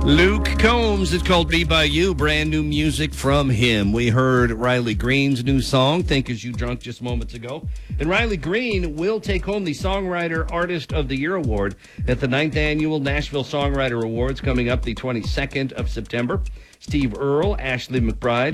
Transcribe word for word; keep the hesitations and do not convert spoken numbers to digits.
Luke Combs, it's called Be By You, brand new music from him. We heard Riley Green's new song, Think As You Drunk, just moments ago. And Riley Green will take home the Songwriter Artist of the Year award at the ninth Annual Nashville Songwriter Awards coming up the twenty-second of September. Steve Earle, Ashley McBride,